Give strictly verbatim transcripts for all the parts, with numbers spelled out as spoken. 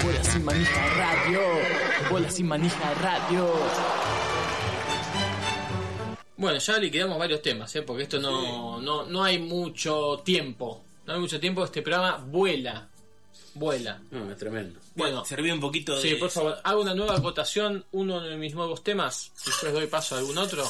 Bola sin manija radio. Bola sin manija radio. Bueno, ya liquidamos varios temas, ¿eh? Porque esto no, no, no hay mucho tiempo. No hay mucho tiempo, este programa vuela. Vuela. No, es tremendo. Bueno, serví un poquito de... Sí, por favor, hago una nueva acotación, uno de mis nuevos temas, y después doy paso a algún otro.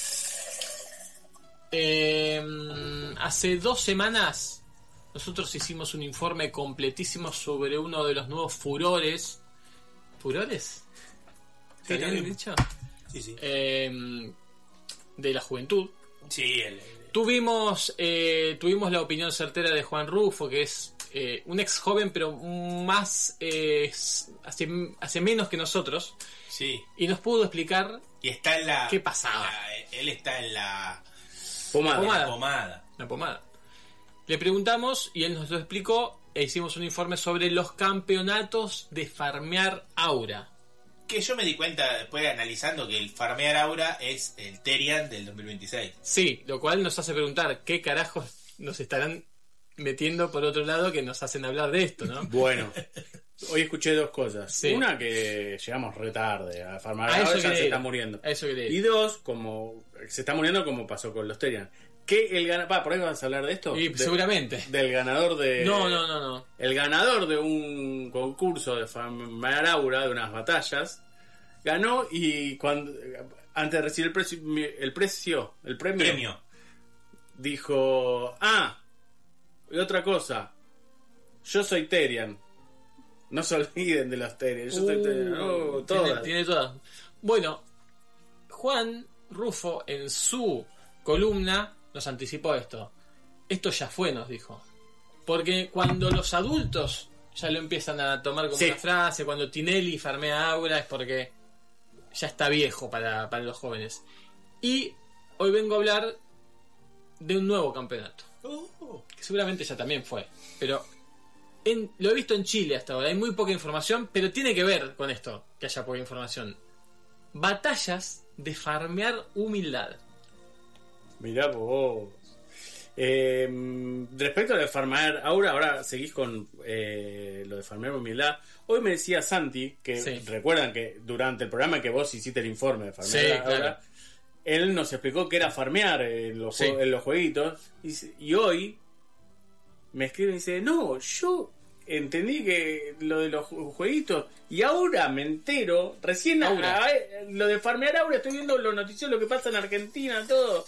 Eh, hace dos semanas nosotros hicimos un informe completísimo sobre uno de los nuevos furores. ¿Furores? Sí, ¿Está bien dicho? Sí, sí. Eh, de la juventud. Sí, el, el... Tuvimos, eh, tuvimos la opinión certera de Juan Rufo, que es eh, un ex joven, pero más eh, hace, hace menos que nosotros. Sí. Y nos pudo explicar y está en la, qué pasaba. La, él está en la pomada. pomada. La pomada. La pomada. Le preguntamos y él nos lo explicó e hicimos un informe sobre los campeonatos de farmear aura. Que yo me di cuenta después analizando que el farmear aura es el Terian del dos mil veintiséis. Sí, lo cual nos hace preguntar qué carajos nos estarán metiendo por otro lado que nos hacen hablar de esto, ¿no? Bueno, hoy escuché dos cosas. Sí. Una, que llegamos re tarde a farmear a aura, eso ya se ir. está muriendo. A eso y dos, como se está muriendo como pasó con los Terian. Que el ganador, pa, ¿por ahí vas a hablar de esto? Y de, seguramente. Del ganador de... No, no, no, no. El ganador de un concurso de farmear aura, de unas batallas, ganó y cuando antes de recibir el precio, el precio, el premio, premio. dijo, ah, y otra cosa, yo soy Terian. No se olviden de los Terian. Yo uh, soy Terian. Oh, todas. Tiene, tiene todas. Bueno, Juan Rufo en su columna nos anticipó esto. Esto ya fue, nos dijo. Porque cuando los adultos ya lo empiezan a tomar como sí. una frase, cuando Tinelli farmea aura es porque ya está viejo para, para los jóvenes. Y hoy vengo a hablar de un nuevo campeonato. Uh. Que seguramente ya también fue. Pero en, lo he visto en Chile hasta ahora. Hay muy poca información, pero tiene que ver con esto, que haya poca información. Batallas de farmear humildad. Mirá vos. Eh, respecto a lo de farmear aura, ahora seguís con eh, lo de farmear humildad. Hoy me decía Santi, que sí. recuerdan que durante el programa que vos hiciste el informe de farmear sí, aura, claro. él nos explicó que era farmear en los, sí. jue- en los jueguitos. Y, y hoy me escribe y dice, no, yo entendí que lo de los jueguitos y ahora me entero, recién aura. A, a, lo de farmear aura, estoy viendo los noticios, lo que pasa en Argentina, todo.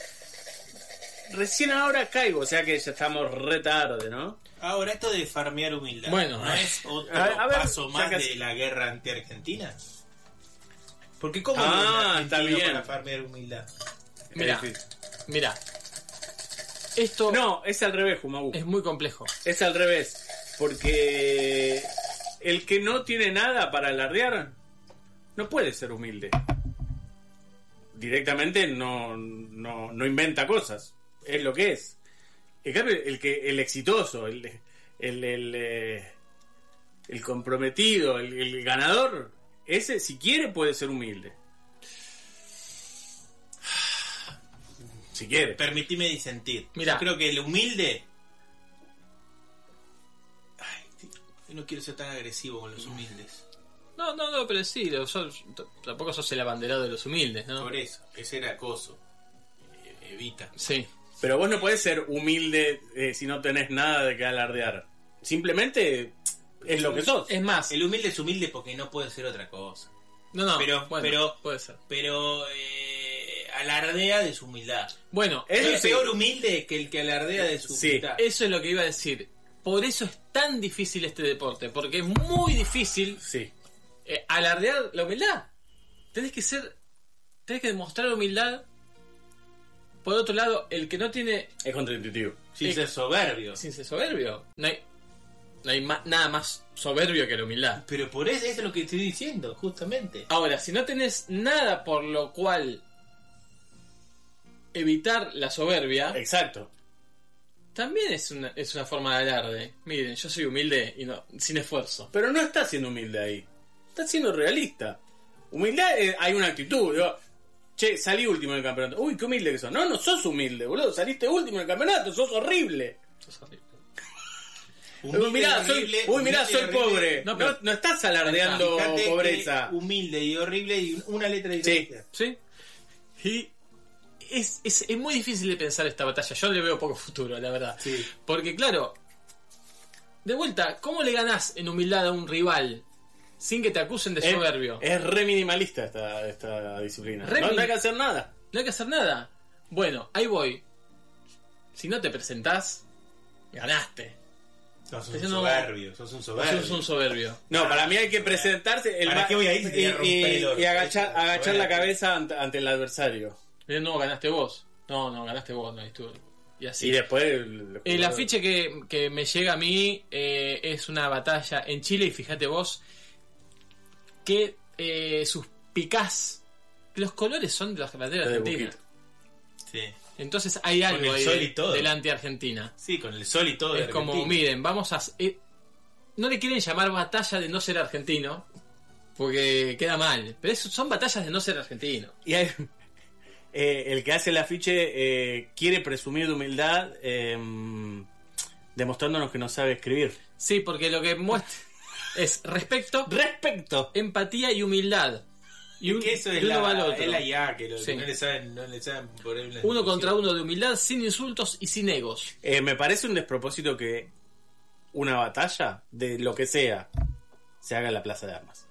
Recién ahora caigo, o sea que ya estamos re tarde, ¿no? Ahora, esto de farmear humildad, bueno, ¿no es otro a, a ver, paso más casi... de la guerra anti-argentina? Porque ¿cómo ah, es está bien. para farmear humildad? Mira, mira. Esto no, es al revés, Jumabu. Es muy complejo. Es al revés, porque el que no tiene nada para alardear no puede ser humilde. Directamente no, no, no inventa cosas. Es lo que es. En cambio, el que el exitoso, el el, el, eh, el comprometido, el, el ganador, ese si quiere puede ser humilde. Si quiere. Permitime disentir. Mirá. Yo creo que el humilde... Ay, yo no quiero ser tan agresivo con los humildes. No, no, no, pero sí, sos, tampoco sos el abanderado de los humildes, ¿no? Por eso, ese era acoso. Evita. Sí. Pero vos no podés ser humilde eh, si no tenés nada de que alardear. Simplemente es lo que sos. Es más, el humilde es humilde porque no puede ser otra cosa. No, no, pero, bueno, pero puede ser. Pero eh, alardea de su humildad. Bueno, es eso sí. peor humilde que el que alardea de su sí, humildad. Eso es lo que iba a decir. Por eso es tan difícil este deporte, porque es muy difícil sí. eh, alardear la humildad. Tenés que ser, tenés que demostrar humildad. Por otro lado, el que no tiene... Es contraintuitivo. Sin es, ser soberbio. Sin ser soberbio. No hay, no hay ma- nada más soberbio que la humildad. Pero por eso, eso es lo que estoy diciendo, justamente. Ahora, si no tenés nada por lo cual evitar la soberbia... Exacto. También es una, es una forma de alarde. Miren, yo soy humilde y no sin esfuerzo. Pero no está siendo humilde ahí. Está siendo realista. Humildad, eh, hay una actitud. Digo, che, salí último en el campeonato. Uy, qué humilde que sos. No, no sos humilde, boludo. Saliste último en el campeonato. Sos horrible. Sos horrible. Humilde uy, mirá, y soy, horrible, uy, mirá, humilde y soy horrible. pobre. No, No, pero- no estás alardeando Fíjate que pobreza. humilde y horrible y una letra diferente. ¿Sí? Y es, es, es muy difícil de pensar esta batalla. Yo le veo poco futuro, la verdad. Sí. Porque, claro, de vuelta, ¿cómo le ganás en humildad a un rival sin que te acusen de Es- soberbio? Es, re minimalista esta, esta disciplina. Re no, min- no hay que hacer nada. No hay que hacer nada. Bueno, ahí voy. Si no te presentás, ganaste. Sos un Ese no- soberbio, sos un Vos soberbio. sos un soberbio. No, para mí hay que presentarse el ¿Para ma- qué voy a ir si te voy a y, romper y- el orto? y agachar, agachar la Soberbio. cabeza ante, ante el adversario. Eh, No, ganaste vos. No, no, ganaste vos. No, estuvo. Y así. Y después el, El afiche que, que me llega a mí eh, es una batalla en Chile y fíjate vos que eh, suspicaz. Los colores son de la bandera De argentina. Buquito. Sí. Entonces hay algo el ahí sol y todo. delante de Argentina. Sí, con el sol y todo. de Es como, Argentina. miren, vamos a... eh, no le quieren llamar batalla de no ser argentino, porque queda mal. Pero eso son batallas de no ser argentino. Y hay- eh, el que hace el afiche eh, quiere presumir de humildad, eh, demostrándonos que no sabe escribir. Sí, porque lo que muestra es respeto, Respecto. empatía y humildad. Y, Y un, que eso es y uno la, va al otro. es la I A, que, lo, que Sí. no le saben, no le saben poner una Uno descripción. contra uno de humildad, sin insultos y sin egos. Eh, me parece un despropósito que una batalla, de lo que sea, se haga en la Plaza de Armas.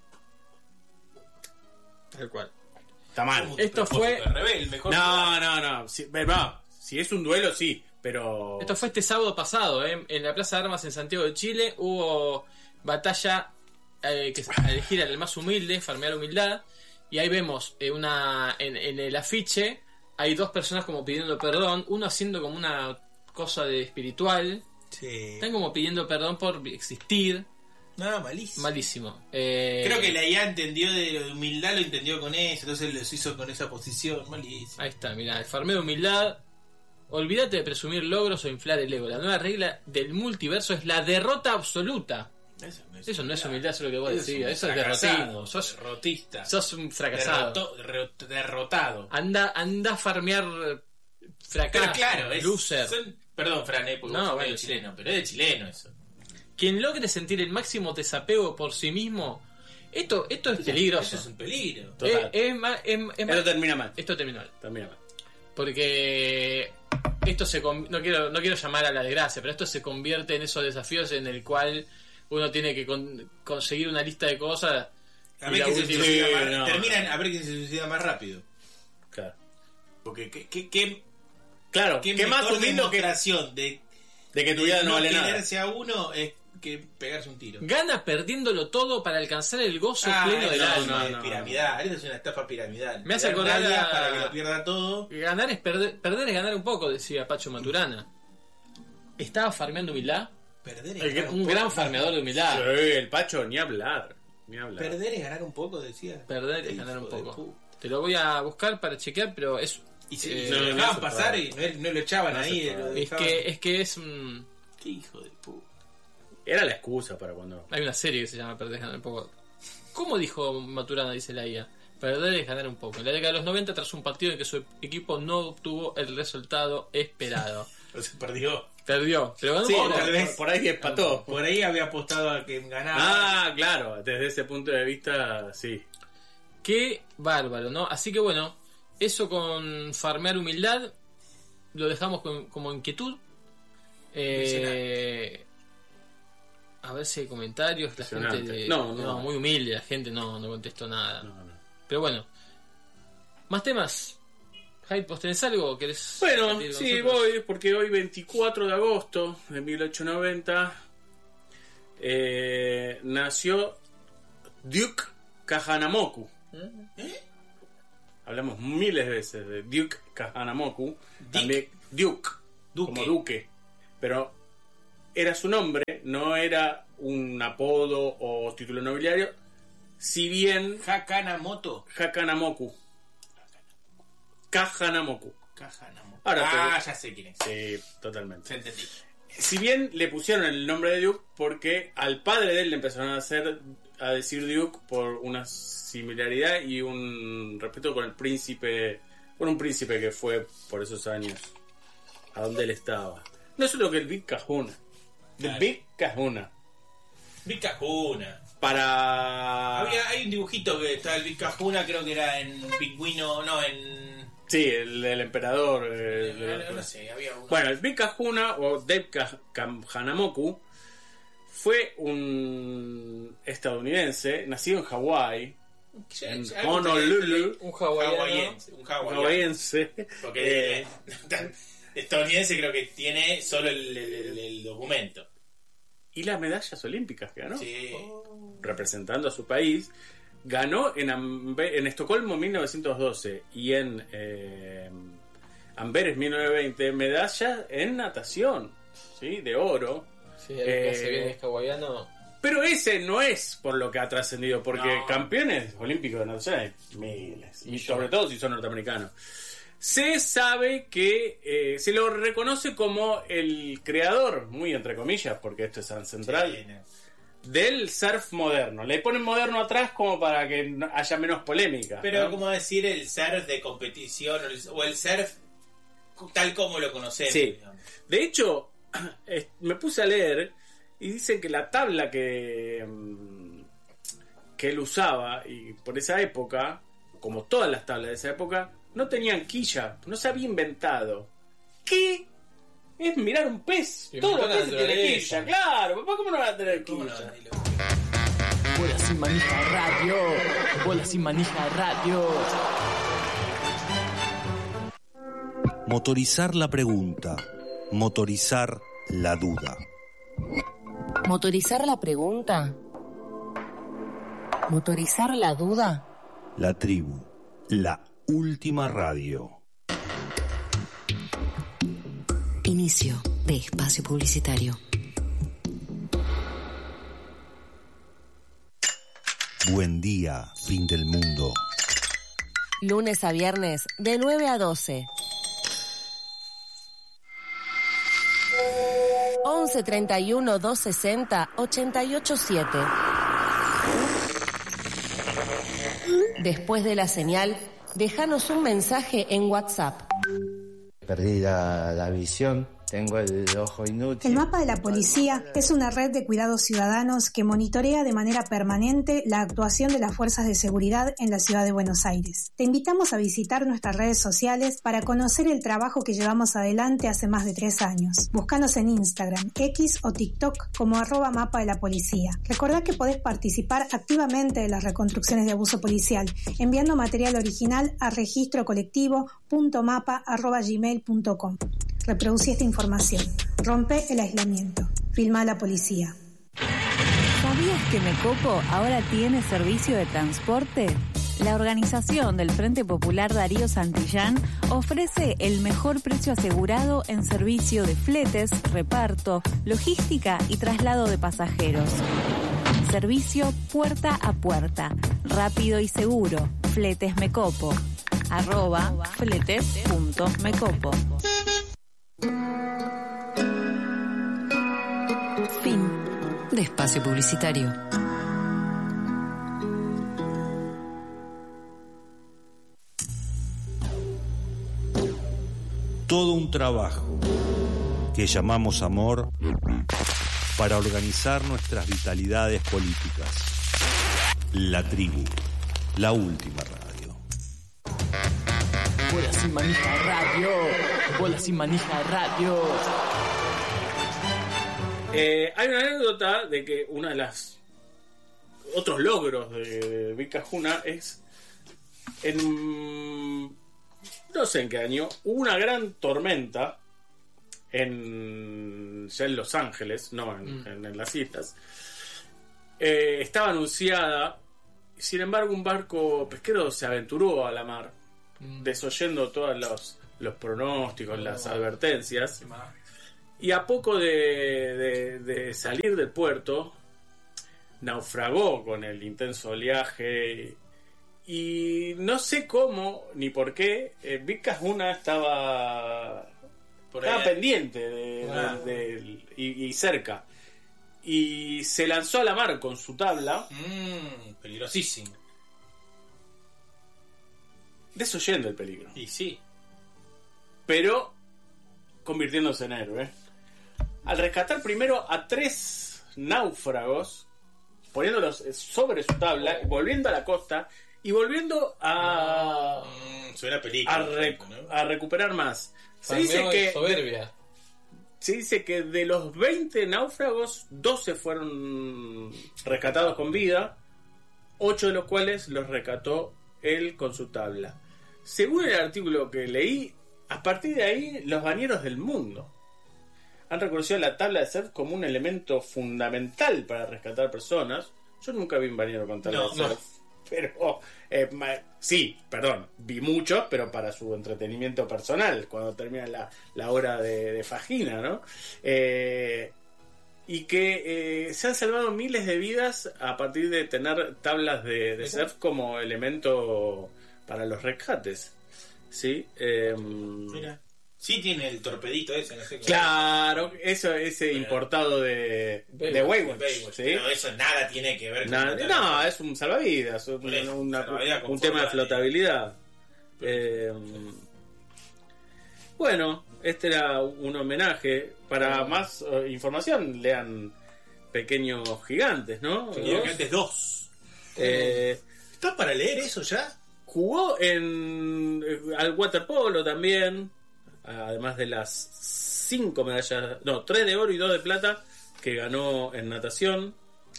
Tal cual. Está mal. Un Esto propósito fue- al revés, el mejor No, no, no. Si, eh, va, si es un duelo, sí, pero... Esto fue este sábado pasado, ¿eh? En la Plaza de Armas en Santiago de Chile hubo batalla eh, que a elegir al más humilde, farmear humildad. Y ahí vemos eh, una en, en el afiche hay dos personas como pidiendo perdón, uno haciendo como una cosa de espiritual, Sí. están como pidiendo perdón por existir, No, malísimo. malísimo. Eh, Creo que la I A entendió de lo de humildad, lo entendió con eso, entonces los hizo con esa posición, malísimo. Ahí está, mirá, el farmeo de humildad. Olvídate de presumir logros o inflar el ego. La nueva regla del multiverso es la derrota absoluta. Eso no es Eso no es humildad, eso es lo que vos Eso decías. un Eso es fracasado, derrotismo. Sos, derrotista. sos un fracasado. Derroto- derrot- derrotado. Anda, anda a farmear fracaso. Pero claro, es, loser. son- perdón, Fran, eh, porque No, vos sos bueno, medio sí. chileno, pero es de chileno eso. Quien logre sentir el máximo desapego por sí mismo. Esto, esto es peligroso. Eso es un peligro. Total. Es- es ma- es- es ma- Esto termina mal. esto terminó mal. Termina mal. Porque esto se con- no quiero no quiero llamar a la desgracia, pero esto se convierte en esos desafíos en el cual uno tiene que con- conseguir una lista de cosas. A y ver la quién se última- suicida Sí, más, no, terminan no. a ver quién se suicida más rápido. Claro. Porque qué, qué, qué, Claro, qué ¿qué más mejor humilde que, demostración de, de que tu de vida no vale nada? quererse a uno es que pegarse un tiro. Gana perdiéndolo todo para alcanzar el gozo Ah, pleno eso del es alma. no, no. piramidal, eso es una estafa piramidal. Me hace Dar acordar radias a- para que lo pierda todo. Ganar es perder, perder es ganar un poco, decía Pacho Maturana. Estaba farmeando humildad. Perder es El- ganar un poco. gran farmeador de humildad. Sí, el Pacho, ni hablar. Ni hablar. Perder es ganar un poco, decía. Perder es Hijo ganar un de poco. pu- Te lo voy a buscar para chequear, pero es Y si Eh, se lo no, no dejaban se pasar puede. y no, no lo echaban No se ahí. puede. Lo es dejaban. que es que es un- Qué hijo de puta. Era la excusa para cuando... hay una serie que se llama Perder es ganar un poco. ¿Cómo dijo Maturana, dice la I A? Perder es ganar un poco. En la década de los noventa, tras un partido en que su equipo no obtuvo el resultado esperado. O se perdió. Perdió, pero ganó Sí, un poco. tal vez. por, por ahí empató. Por ahí había apostado a que ganaba. Ah, claro, desde ese punto de vista, sí. Qué bárbaro, ¿no? Así que bueno, eso con farmear humildad lo dejamos con- como inquietud. Eh, a ver si hay comentarios. La gente Impresionante. de- No, no. muy humilde, la gente no, no contestó nada. No, no. Pero bueno, más temas. Hyde, ¿vos tenés algo? ¿Querés Bueno, compartir con sí, nosotros? voy, porque hoy veinticuatro de agosto de mil ochocientos noventa eh, nació Duke Kahanamoku. ¿Eh? Hablamos miles de veces de Duke Kahanamoku. Dick. También Duke, Duque. como Duque. Pero era su nombre, no era un apodo o título nobiliario. Si bien Hakanamoto. Hakanamoku. Kahanamoku. Kahanamoto. Ahora ah, te- ya sé quién es. Sí, totalmente. Se entendí. Si bien le pusieron el nombre de Duke porque al padre de él le empezaron a hacer a decir Duke por una similaridad y un respeto con el príncipe, con un príncipe que fue por esos años a donde él estaba. No es lo que el Big Kahuna. The Claro. Big Kahuna. Big Kahuna. Para... Había, hay un dibujito que está el Big Kahuna, creo que era en Pingüino, no, en... Sí, el, el emperador. eh, No, de- no sé, había uno. Bueno, el Big Kahuna o Dave Ka- Ka- Hanamoku fue un estadounidense nacido en Hawái, Ya- en ya algo Honolulu, Un hawaiano. hawaiense, un hawaiano. hawaiense. Porque Eh, eh, estadounidense creo que tiene solo el, el- el- el documento. y las medallas olímpicas que ganó, Sí. representando a su país. Ganó en, Ambe- en Estocolmo mil novecientos doce y en eh, Amberes mil novecientos veinte medallas en natación, ¿sí? De oro. Sí, el que Eh, hace bien es hawaiano. Pero ese no es por lo que ha trascendido, porque No. campeones olímpicos de natación hay miles, y sobre todo si son norteamericanos. Se sabe que eh, se lo reconoce como el creador, muy entre comillas, porque esto es San Central, Sí, no. del surf moderno. Le ponen moderno atrás como para que no- haya menos polémica. Pero ¿no? como decir el surf de competición o el, o el surf tal como lo conocemos. Sí. digamos. De hecho, eh, me puse a leer y dicen que la tabla que, mm, que él usaba, y por esa época, como todas las tablas de esa época, no tenían quilla, no se había inventado. ¿Qué? Es mirar un pez. Y Todos los inventó la peces tienen naturaleza. quilla, claro. Papá, ¿cómo no van a tener ¿Cómo no? quilla? Bola sin manija radio. Bola sin manija radio. Motorizar la pregunta, motorizar la duda. ¿Motorizar la pregunta? ¿Motorizar la duda? La tribu, la última radio. Inicio de espacio publicitario. Buen día, fin del mundo. Lunes a viernes de nueve a doce. once treinta y uno, doscientos sesenta, ochenta y ocho siete. Después de la señal, déjanos un mensaje en WhatsApp. Perdí la, la visión, tengo el ojo inútil. El mapa de la policía es una red de cuidados ciudadanos que monitorea de manera permanente la actuación de las fuerzas de seguridad en la ciudad de Buenos Aires. Te invitamos a visitar nuestras redes sociales para conocer el trabajo que llevamos adelante hace más de tres años. Búscanos en Instagram, X o TikTok como arroba mapa de la policía. Recordá que podés participar activamente de las reconstrucciones de abuso policial enviando material original a registro colectivo punto mapa arroba gmail punto com. Reproducí esta información. Rompe el aislamiento. Filma a la policía. ¿Sabías que Mecopo ahora tiene servicio de transporte? La organización del Frente Popular Darío Santillán ofrece el mejor precio asegurado en servicio de fletes, reparto, logística y traslado de pasajeros. Servicio puerta a puerta, rápido y seguro. Fletes Mecopo. Arroba fletes.mecopo. Fin de espacio publicitario. Todo un trabajo que llamamos amor para organizar nuestras vitalidades políticas. La tribu, la última radio. Bola sin manija radio. Bola sin manija radio. Eh, hay una anécdota de que una de las otros logros de Big Kahuna es en no sé en qué año hubo una gran tormenta en ya en Los Ángeles, no en, Mm. en, en las islas. Eh, estaba anunciada, sin embargo un barco pesquero se aventuró a la mar, Mm. desoyendo todos los, los pronósticos, las Oh. advertencias. Qué mal. Y a poco de, de- de salir del puerto, naufragó con el intenso oleaje. Y no sé cómo ni por qué, eh, Big Kahuna estaba, Por estaba ahí- pendiente de- Ah. de- de- y, y cerca. Y se lanzó a la mar con su tabla, Mm, peligrosísimo. desoyendo el peligro, Y sí. pero convirtiéndose en héroe. al rescatar primero a tres náufragos, poniéndolos sobre su tabla, volviendo a la costa y volviendo a, mm, suena película, a, recu- ¿no? a recuperar más. Se dice que soberbia. Se dice que de los veinte náufragos, doce fueron rescatados con vida, ocho de los cuales los rescató él con su tabla. Según el artículo que leí, a partir de ahí, los bañeros del mundo han reconocido la tabla de surf como un elemento fundamental para rescatar personas. Yo nunca vi un bañero con tabla No, de surf. no. Pero, eh, ma- sí, perdón, vi muchos, pero para su entretenimiento personal, cuando termina la, la hora de, de fajina, ¿no? Eh, y que eh, se han salvado miles de vidas a partir de tener tablas de, de surf como elemento para los rescates, ¿sí? Eh, Mira. Sí tiene el torpedito ese, no sé cómo. claro, eso ese Mira. importado de, Baywatch, de Baywatch, Baywatch, ¿sí? Pero eso nada tiene que ver con Nada- la- no, es un salvavidas, un, Por eso, una- salvavidas con un tema de forma de- flotabilidad. Eh, bueno, este era un homenaje. Para más eh, información, lean Pequeños Gigantes, ¿no? Pequeños Dos. Gigantes dos. Eh, ¿Está para leer eso ya? jugó en eh, al waterpolo también, además de las cinco medallas, no, tres de oro y dos de plata que ganó en natación.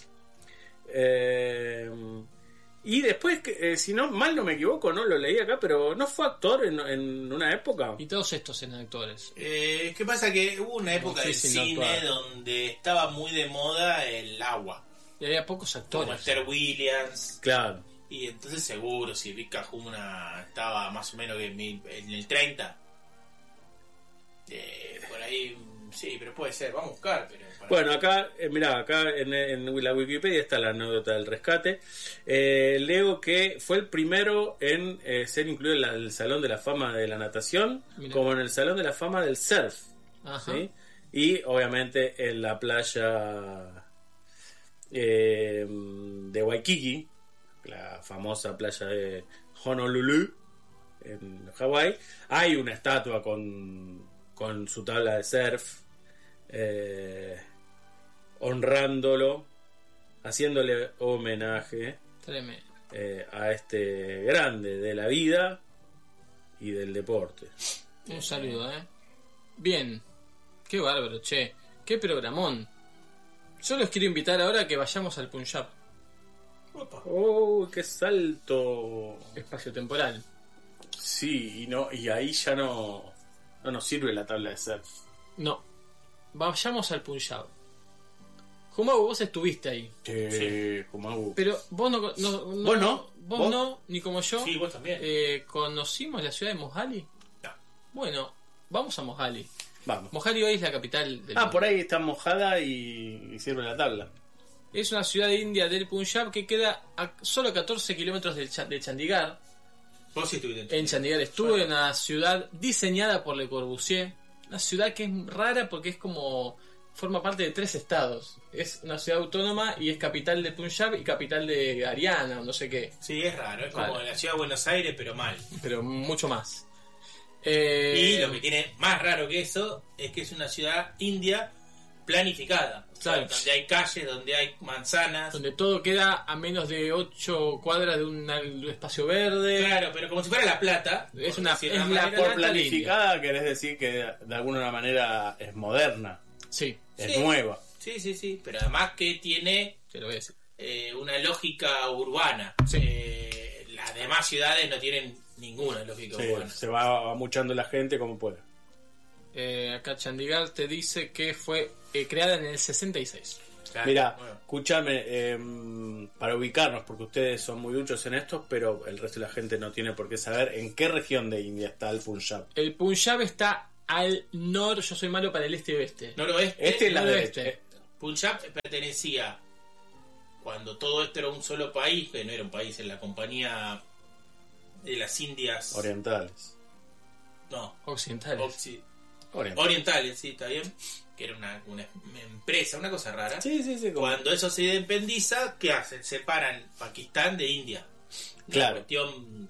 Eh, y después, que, eh, si no mal no me equivoco, no lo leí acá, pero no fue actor en, en una época. Y todos estos eran actores. Eh, ¿Qué pasa? Que hubo una época del Difícil no cine actuar. donde estaba muy de moda el agua. Y había pocos Como actores. Esther Williams. Claro. Y entonces seguro, si Vika Juna estaba más o menos en, mi- en el treinta. Eh, por ahí, sí, pero puede ser. Vamos a buscar, pero... para- Bueno, acá, eh, mirá, acá en, en la Wikipedia está la anécdota del rescate. Eh, leo que fue el primero en eh, ser incluido en la- el Salón de la Fama de la Natación, Mirá. como en el Salón de la Fama del Surf. Ajá. ¿Sí? Y obviamente en la playa eh, de Waikiki, la famosa playa de Honolulu, en Hawái, hay una estatua con, con su tabla de surf, eh, honrándolo, haciéndole homenaje Tremendo. eh, a este grande de la vida y del deporte. Un saludo, ¿eh? Bien. Qué bárbaro, che. Qué programón. Yo los quiero invitar ahora a que vayamos al Punjab. ¡Oh, qué salto! Espacio temporal. Sí, y no y ahí ya no, no nos sirve la tabla de surf. No. Vayamos al Punjab. Jumau, vos estuviste ahí. Sí, Jumau. Pero vos no... no, no ¿Vos no? Vos, ¿Vos? no, ni como yo. Sí, vos también. Eh, ¿Conocimos la ciudad de Mohali? No. Bueno, vamos a Mohali. Vamos. Mohali hoy es la capital del Ah, por ahí está mojada y, y sirve la tabla. Es una ciudad india del Punjab que queda a solo catorce kilómetros del Cha- de Chandigarh. Vos sí estuviste En Chandigarh estuve, en una ciudad diseñada por Le Corbusier. Una ciudad que es rara porque es como... forma parte de tres estados. Es una ciudad autónoma y es capital de Punjab y capital de Haryana o no sé qué. Sí, es raro. Es como Vale. la ciudad de Buenos Aires, pero mal. Pero mucho más. Eh, Y lo que tiene más raro que eso es que es una ciudad india planificada. O sea, Claro. donde hay calles, donde hay manzanas. donde todo queda a menos de ocho cuadras de un al- espacio verde. Claro, pero como si fuera La Plata. Es por una- decir de es una la manera. Por Natal planificada querés decir que de alguna manera es moderna, Sí, es Sí. nueva. Sí, sí, sí. Pero además que tiene te lo voy a decir. eh, una lógica urbana. Sí. Eh, las demás ciudades no tienen ninguna lógica Sí, urbana. se va amuchando la gente como puede. Eh, acá Chandigarh te dice que fue eh, creada en el sesenta y seis. Claro, Mira, bueno. escúchame, eh, para ubicarnos, porque ustedes son muy duchos en esto, pero el resto de la gente no tiene por qué saber en qué región de India está el Punjab. El Punjab está al norte, yo soy malo para el este y oeste. Noroeste. Este es la noroeste. derecha. Punjab pertenecía, cuando todo esto era un solo país, que no era un país, en la compañía de las Indias. Orientales. No, Occidentales. Occi- Orientales. orientales, sí, está bien. Que era una, una empresa, una cosa rara. Sí, sí, sí. como- Cuando eso se independiza, ¿qué hacen? Separan Pakistán de India. Una Claro. cuestión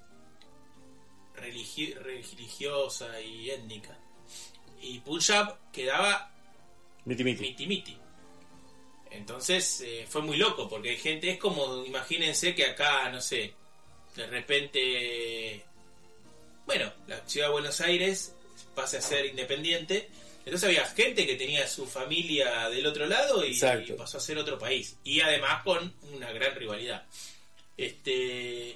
religi- religiosa y étnica. Y Punjab quedaba Miti miti. Miti miti. Entonces eh, fue muy loco, porque hay gente, es como, imagínense que acá, no sé, de repente, bueno, la ciudad de Buenos Aires pase a ser independiente, entonces había gente que tenía su familia del otro lado y, y pasó a ser otro país, y además con una gran rivalidad. Este,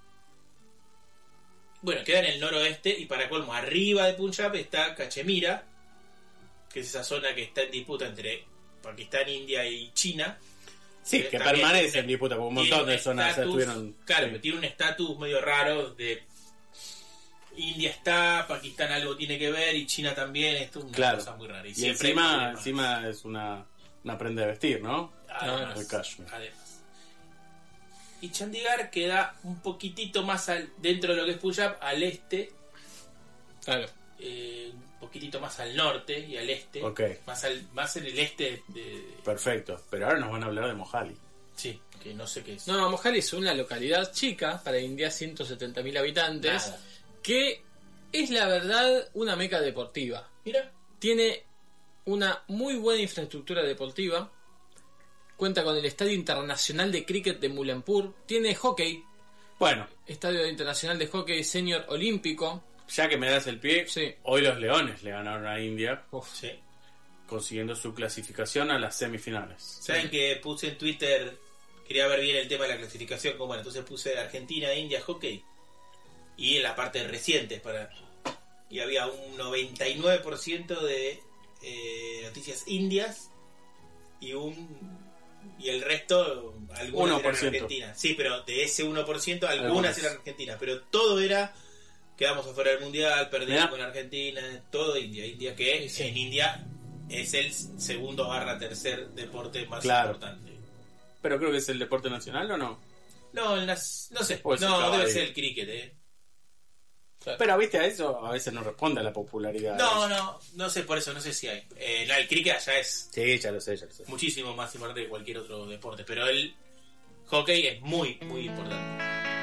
bueno, queda en el noroeste, y para colmo, arriba de Punjab está Cachemira, que es esa zona que está en disputa entre Pakistán, India y China. Sí, que permanece en disputa, como un montón de zonas estuvieron. Claro, sí. Tiene un estatus medio raro de India está, Pakistán algo tiene que ver y China también, esto es una claro. cosa muy rara. Y, y encima, encima es una, una prenda de vestir, ¿no? Además, el Kashmir. además. Y Chandigarh queda un poquitito más al, dentro de lo que es Punjab, al este. Claro. Eh, un poquitito más al norte y al este. Okay. Más, al, más en el este de... Perfecto. Pero ahora nos van a hablar de Mohali. Sí, que no sé qué es. No, Mohali es una localidad chica, para India ciento setenta mil habitantes, Nada. que es la verdad una meca deportiva. Mira. Tiene una muy buena infraestructura deportiva, cuenta con el Estadio Internacional de Cricket de Mulanpur, tiene hockey, bueno, Estadio Internacional de Hockey Senior Olímpico. Ya que me das el pie, sí. Hoy los Leones le ganaron a India, Uf, sí. consiguiendo su clasificación a las semifinales. ¿Saben sí. que puse en Twitter, quería ver bien el tema de la clasificación, como bueno, entonces puse Argentina, India, hockey, y en la parte reciente, para y había un noventa y nueve por ciento de eh, noticias indias y un y el resto algunas uno por eran ciento. argentinas. Sí, pero de ese uno por ciento algunas, algunas eran argentinas, pero todo era quedamos afuera del mundial, perdimos Mirá. con Argentina, todo India, India que Sí. en India es el segundo barra tercer deporte más Claro. importante. Pero creo que es el deporte nacional, ¿o no? No, en las, no sé, Pues no, estaba debe ahí. ser el cricket, eh. Pero viste, a eso a veces no responde a la popularidad. No, no, no sé, por eso, no sé si hay. Eh, no, el cricket allá es Sí, ya lo sé, ya lo sé. muchísimo más importante que cualquier otro deporte, pero el hockey es muy, muy importante.